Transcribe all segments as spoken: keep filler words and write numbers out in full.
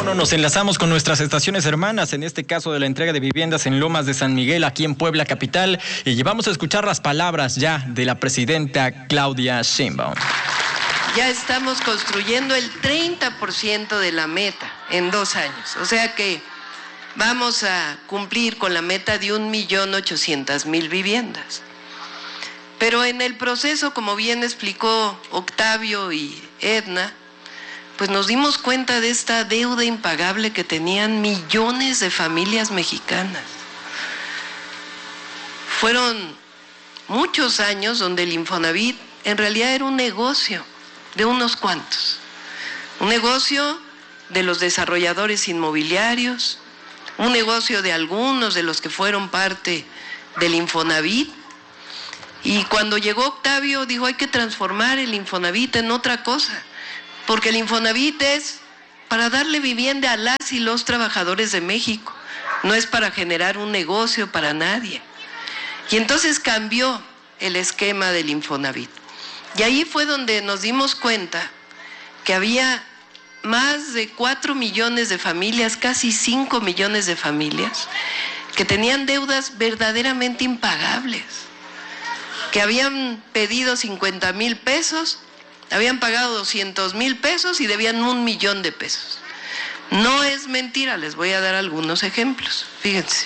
teléfono nos enlazamos con nuestras estaciones hermanas, en este caso de la entrega de viviendas en Lomas de San Miguel, aquí en Puebla capital, y llevamos a escuchar las palabras ya de la presidenta Claudia Sheinbaum. Ya estamos construyendo el treinta por ciento de la meta en dos años, o sea que vamos a cumplir con la meta de un millón ochocientas mil viviendas. Pero en el proceso, como bien explicó Octavio y Edna, pues nos dimos cuenta de esta deuda impagable que tenían millones de familias mexicanas. Fueron muchos años donde el Infonavit en realidad era un negocio de unos cuantos. Un negocio de los desarrolladores inmobiliarios, un negocio de algunos de los que fueron parte del Infonavit. Y cuando llegó Octavio dijo, hay que transformar el Infonavit en otra cosa, porque el Infonavit es para darle vivienda a las y los trabajadores de México, no es para generar un negocio para nadie. Y entonces cambió el esquema del Infonavit. Y ahí fue donde nos dimos cuenta que había más de cuatro millones de familias, casi cinco millones de familias, que tenían deudas verdaderamente impagables, que habían pedido cincuenta mil pesos, habían pagado doscientos mil pesos y debían un millón de pesos. No es mentira, les voy a dar algunos ejemplos. Fíjense.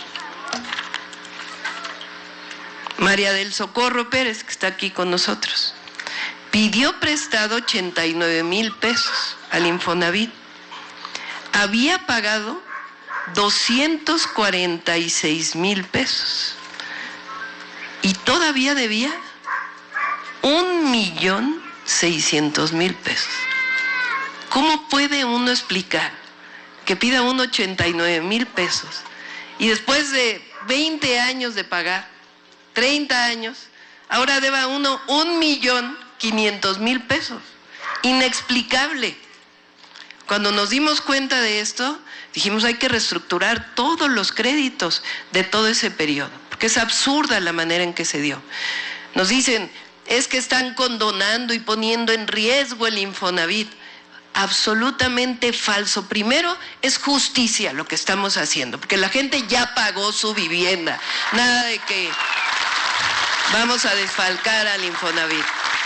María del Socorro Pérez, que está aquí con nosotros, pidió prestado ochenta y nueve mil pesos al Infonavit. Había pagado doscientos cuarenta y seis mil pesos. Y todavía debía un millón seiscientos mil pesos. ¿Cómo puede uno explicar que pida uno ochenta y nueve mil pesos y después de veinte años de pagar, treinta años, ahora deba uno un millón quinientos mil pesos? Inexplicable. Cuando nos dimos cuenta de esto, dijimos hay que reestructurar todos los créditos de todo ese periodo, porque es absurda la manera en que se dio. Nos dicen, es que están condonando y poniendo en riesgo el Infonavit. Absolutamente falso. Primero, es justicia lo que estamos haciendo, porque la gente ya pagó su vivienda. Nada de que vamos a desfalcar al Infonavit.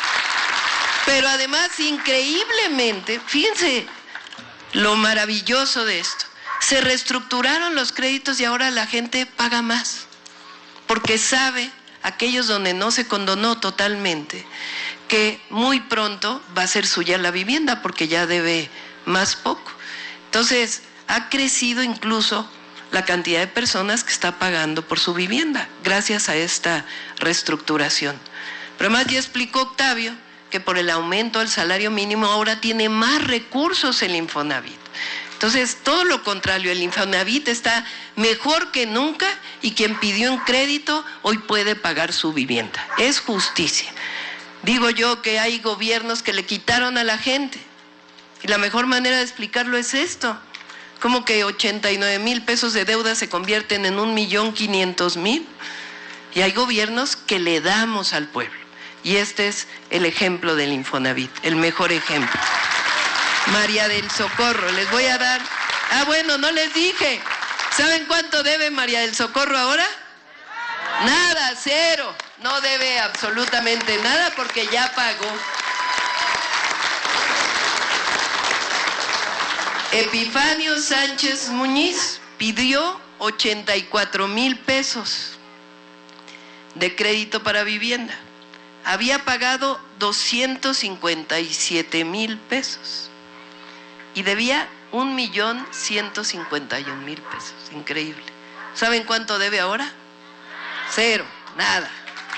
Pero además, increíblemente, fíjense lo maravilloso de esto, se reestructuraron los créditos y ahora la gente paga más, porque sabe, aquellos donde no se condonó totalmente, que muy pronto va a ser suya la vivienda porque ya debe más poco. Entonces, ha crecido incluso la cantidad de personas que está pagando por su vivienda gracias a esta reestructuración. Pero además ya explicó Octavio que por el aumento al salario mínimo ahora tiene más recursos el Infonavit. Entonces, todo lo contrario, el Infonavit está mejor que nunca y quien pidió un crédito hoy puede pagar su vivienda. Es justicia. Digo yo que hay gobiernos que le quitaron a la gente y la mejor manera de explicarlo es esto. Como que ochenta y nueve mil pesos de deuda se convierten en un millón quinientos mil y hay gobiernos que le damos al pueblo. Y este es el ejemplo del Infonavit, el mejor ejemplo. María del Socorro, les voy a dar... Ah, bueno, no les dije. ¿Saben cuánto debe María del Socorro ahora? Nada, cero. No debe absolutamente nada porque ya pagó. Epifanio Sánchez Muñiz pidió ochenta y cuatro mil pesos de crédito para vivienda. Había pagado doscientos cincuenta y siete mil pesos y debía un millón ciento cincuenta y un mil pesos. Increíble. ¿Saben cuánto debe ahora? Cero, nada.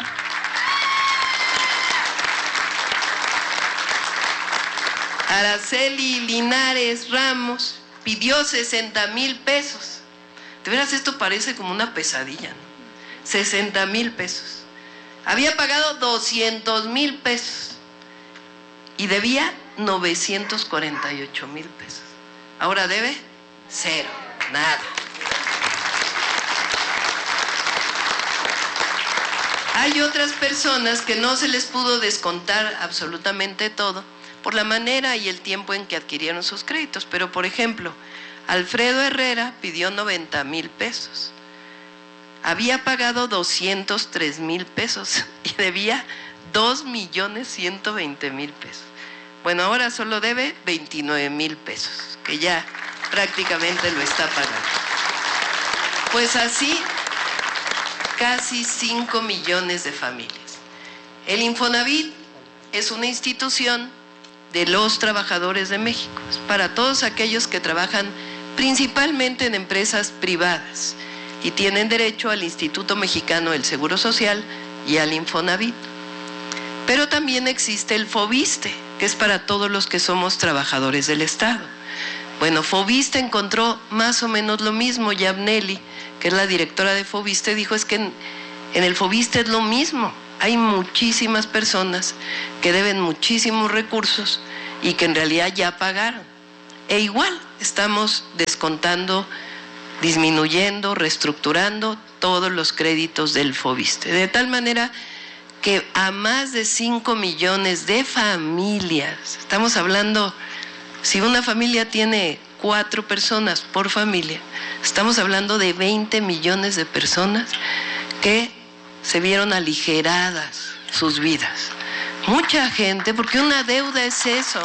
Araceli Linares Ramos pidió sesenta mil pesos. De veras, esto parece como una pesadilla, ¿no? sesenta mil pesos. Había pagado doscientos mil pesos y debía novecientos cuarenta y ocho mil pesos. Ahora debe cero, nada. Hay otras personas que no se les pudo descontar absolutamente todo por la manera y el tiempo en que adquirieron sus créditos. Pero, por ejemplo, Alfredo Herrera pidió noventa mil pesos. Había pagado doscientos tres mil pesos y debía dos millones ciento veinte mil pesos. Bueno, ahora solo debe veintinueve mil pesos, que ya prácticamente lo está pagando. Pues así, casi cinco millones de familias. El Infonavit es una institución de los trabajadores de México, es para todos aquellos que trabajan principalmente en empresas privadas y tienen derecho al Instituto Mexicano del Seguro Social y al Infonavit. Pero también existe el Fobiste, que es para todos los que somos trabajadores del Estado. Bueno, Fobiste encontró más o menos lo mismo. Yabneli, que es la directora de Fobiste, dijo es que en, en el Fobiste es lo mismo. Hay muchísimas personas que deben muchísimos recursos y que en realidad ya pagaron. E igual estamos descontando, disminuyendo, reestructurando todos los créditos del Fobiste. De tal manera que a más de cinco millones de familias, estamos hablando, si una familia tiene cuatro personas por familia, estamos hablando de veinte millones de personas que se vieron aligeradas sus vidas. Mucha gente, porque una deuda es eso.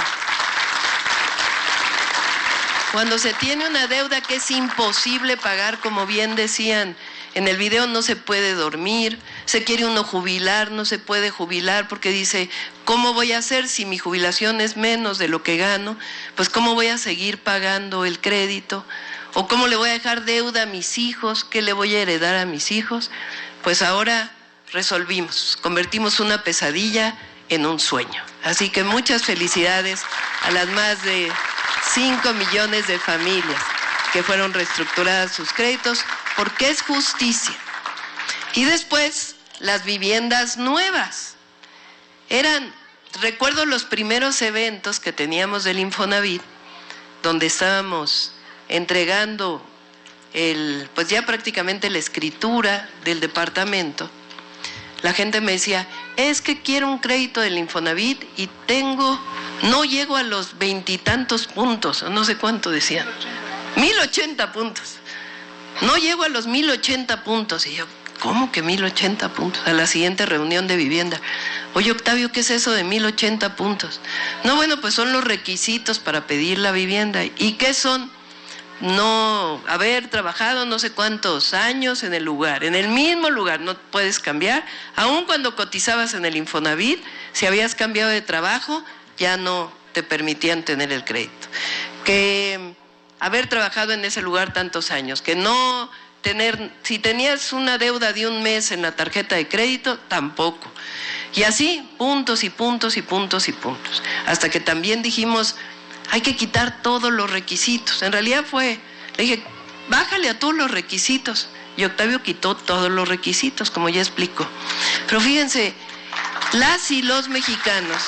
Cuando se tiene una deuda que es imposible pagar, como bien decían en el video, no se puede dormir, se quiere uno jubilar, no se puede jubilar porque dice, ¿cómo voy a hacer si mi jubilación es menos de lo que gano? Pues ¿cómo voy a seguir pagando el crédito? ¿O cómo le voy a dejar deuda a mis hijos? ¿Qué le voy a heredar a mis hijos? Pues ahora resolvimos, convertimos una pesadilla en un sueño. Así que muchas felicidades a las más de cinco millones de familias que fueron reestructuradas sus créditos, porque es justicia. Y después, las viviendas nuevas. Eran, recuerdo los primeros eventos que teníamos del Infonavit, donde estábamos entregando el, pues ya prácticamente la escritura del departamento. La gente me decía, es que quiero un crédito del Infonavit y tengo, no llego a los veintitantos puntos, no sé cuánto decían, mil ochenta puntos. No llego a los mil ochenta puntos. Y yo, ¿cómo que mil ochenta puntos? A la siguiente reunión de vivienda. Oye, Octavio, ¿qué es eso de mil ochenta puntos? No, bueno, pues son los requisitos para pedir la vivienda. ¿Y qué son? No haber trabajado no sé cuántos años en el lugar, en el mismo lugar, no puedes cambiar. Aun cuando cotizabas en el Infonavit, si habías cambiado de trabajo, ya no te permitían tener el crédito. Que haber trabajado en ese lugar tantos años, que no tener, si tenías una deuda de un mes en la tarjeta de crédito, tampoco. Y así, puntos y puntos y puntos y puntos. Hasta que también dijimos, hay que quitar todos los requisitos. En realidad fue, le dije, bájale a todos los requisitos. Y Octavio quitó todos los requisitos, como ya explicó. Pero fíjense, las y los mexicanos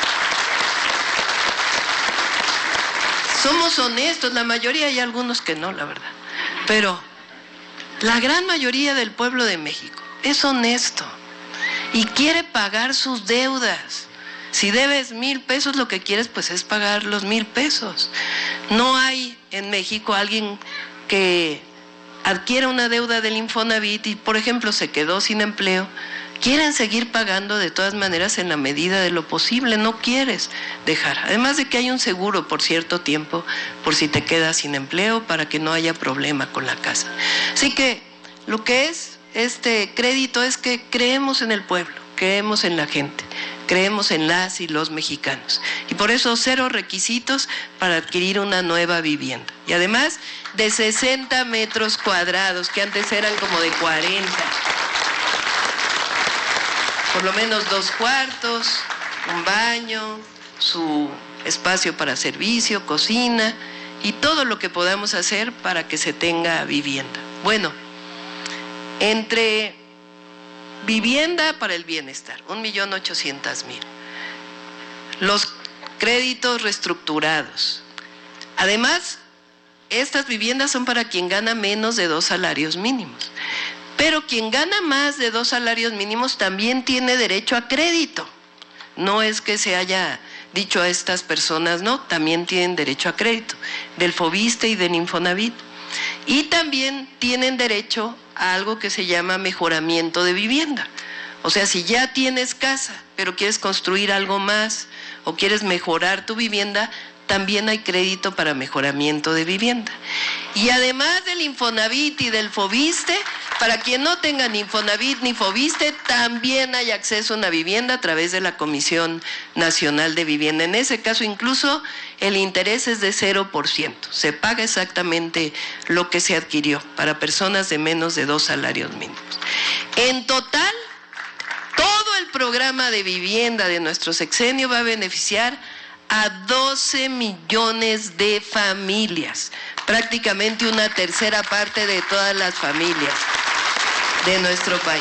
somos honestos, la mayoría, hay algunos que no, la verdad. Pero la gran mayoría del pueblo de México es honesto y quiere pagar sus deudas. Si debes mil pesos, lo que quieres pues es pagar los mil pesos. No hay en México alguien que adquiera una deuda del Infonavit y, por ejemplo, se quedó sin empleo. Quieren seguir pagando de todas maneras en la medida de lo posible, no quieres dejar. Además de que hay un seguro por cierto tiempo, por si te quedas sin empleo, para que no haya problema con la casa. Así que lo que es este crédito es que creemos en el pueblo, creemos en la gente, creemos en las y los mexicanos. Y por eso cero requisitos para adquirir una nueva vivienda. Y además de sesenta metros cuadrados, que antes eran como de cuarenta. Por lo menos dos cuartos, un baño, su espacio para servicio, cocina y todo lo que podamos hacer para que se tenga vivienda. Bueno, entre vivienda para el bienestar, un millón ochocientos mil. Los créditos reestructurados. Además, estas viviendas son para quien gana menos de dos salarios mínimos. Pero quien gana más de dos salarios mínimos también tiene derecho a crédito. No es que se haya dicho a estas personas, no, también tienen derecho a crédito, del Fobiste y del Infonavit. Y también tienen derecho a algo que se llama mejoramiento de vivienda. O sea, si ya tienes casa, pero quieres construir algo más o quieres mejorar tu vivienda, también hay crédito para mejoramiento de vivienda. Y además del Infonavit y del Fobiste, para quien no tenga ni Infonavit ni Fobiste, también hay acceso a una vivienda a través de la Comisión Nacional de Vivienda. En ese caso, incluso el interés es de cero por ciento. Se paga exactamente lo que se adquirió para personas de menos de dos salarios mínimos. En total, todo el programa de vivienda de nuestro sexenio va a beneficiar a doce millones de familias, prácticamente una tercera parte de todas las familias de nuestro país.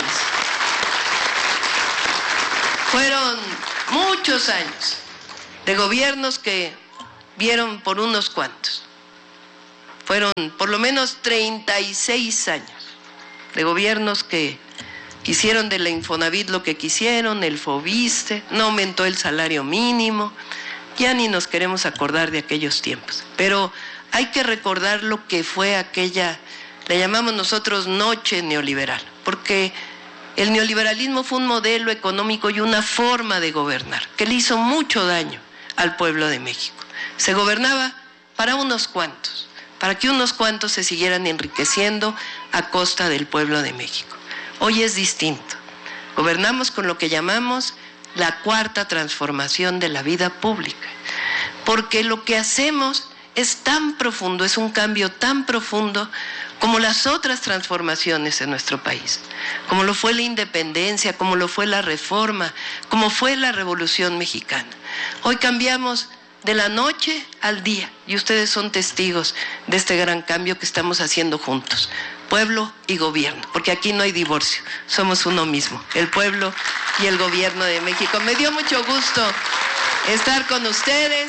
Fueron muchos años de gobiernos que vieron por unos cuantos. Fueron por lo menos treinta y seis años de gobiernos que hicieron de la Infonavit lo que quisieron, el Fobiste, no aumentó el salario mínimo. Ya ni nos queremos acordar de aquellos tiempos, pero hay que recordar lo que fue aquella, le llamamos nosotros noche neoliberal, porque el neoliberalismo fue un modelo económico y una forma de gobernar que le hizo mucho daño al pueblo de México. Se gobernaba para unos cuantos, para que unos cuantos se siguieran enriqueciendo a costa del pueblo de México. Hoy es distinto. Gobernamos con lo que llamamos la cuarta transformación de la vida pública, porque lo que hacemos es tan profundo, es un cambio tan profundo como las otras transformaciones en nuestro país, como lo fue la independencia, como lo fue la reforma, como fue la Revolución Mexicana. Hoy cambiamos de la noche al día y ustedes son testigos de este gran cambio que estamos haciendo juntos, pueblo y gobierno, porque aquí no hay divorcio, somos uno mismo, el pueblo y el gobierno de México. Me dio mucho gusto estar con ustedes.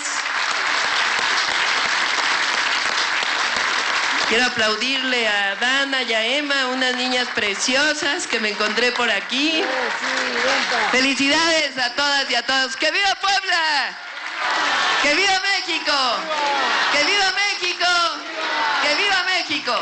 Quiero aplaudirle a Dana y a Emma, unas niñas preciosas que me encontré por aquí. Felicidades a todas y a todos. ¡Que viva Puebla! ¡Que viva México! ¡Que viva México! ¡Que viva México!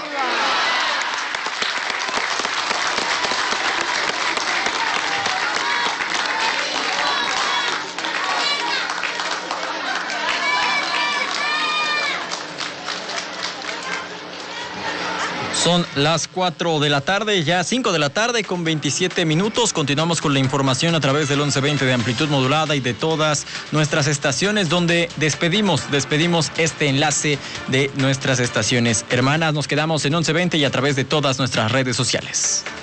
Son las cuatro de la tarde, ya cinco de la tarde con veintisiete minutos. Continuamos con la información a través del once veinte de amplitud modulada y de todas nuestras estaciones, donde despedimos, despedimos este enlace de nuestras estaciones hermanas. Nos quedamos en once veinte y a través de todas nuestras redes sociales.